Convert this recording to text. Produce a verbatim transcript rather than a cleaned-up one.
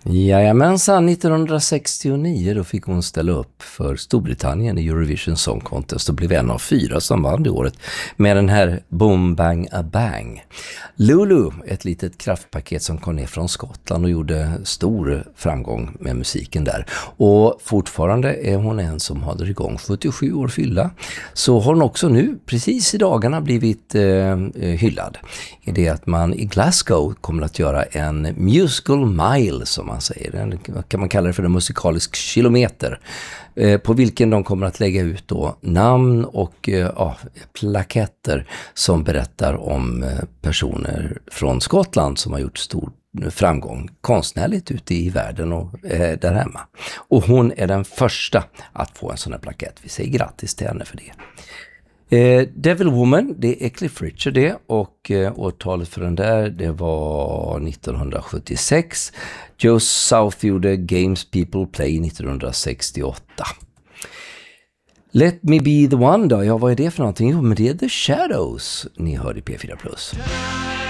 Jajamensan, nittonhundrasextionio då fick hon ställa upp för Storbritannien i Eurovision Song Contest och blev en av fyra som vann det året med den här Boom Bang A Bang. Lulu, ett litet kraftpaket som kom ner från Skottland och gjorde stor framgång med musiken där. Och fortfarande är hon en som håller igång, sjuttiosju år fylla. Så har hon också nu, precis i dagarna, blivit eh, hyllad. I det att man i Glasgow kommer att göra en musical mile, som man säger. En, kan man kalla det för en musikalisk kilometer. Eh, på vilken de kommer att lägga ut då namn och eh, ja, plaketter som berättar om eh, personer från Skottland som har gjort stor framgång konstnärligt ute i världen och eh, där hemma. Och hon är den första att få en sån här plakett. Vi säger grattis till henne för det. Eh, Devil Woman, det är Cliff Richard det, och eh, årtalet för den där, det var nittonhundrasjuttiosex. Joe South gjorde Games People Play nittonhundrasextioåtta. Let Me Be The One då, ja vad är det för någonting? Jo, men det är The Shadows ni hör i P fyra Plus.